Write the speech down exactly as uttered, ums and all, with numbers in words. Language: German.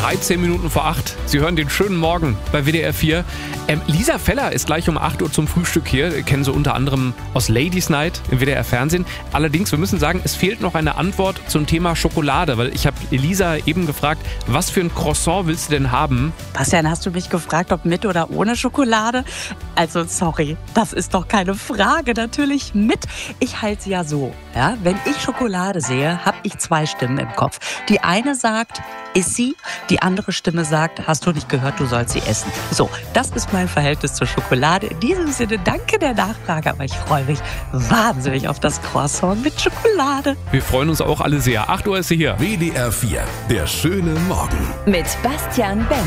dreizehn Minuten vor acht. Sie hören den schönen Morgen bei W D R vier. Ähm, Lisa Feller ist gleich um acht Uhr zum Frühstück hier. Kennen Sie unter anderem aus Ladies Night im W D R Fernsehen. Allerdings, wir müssen sagen, es fehlt noch eine Antwort zum Thema Schokolade, weil ich habe Lisa eben gefragt, was für ein Croissant willst du denn haben? Bastian, hast du mich gefragt, ob mit oder ohne Schokolade? Also sorry, das ist doch keine Frage. Natürlich mit. Ich halte es ja so. Ja? Wenn ich Schokolade sehe, habe ich zwei Stimmen im Kopf. Die eine sagt, iss sie. Die andere Stimme sagt, hast du nicht gehört, du sollst sie essen. So, das ist mein Verhältnis zur Schokolade. In diesem Sinne, danke der Nachfrage, aber ich freue mich wahnsinnig auf das Croissant mit Schokolade. Wir freuen uns auch alle sehr. acht Uhr ist sie hier. W D R vier, der schöne Morgen. Mit Bastian Benz.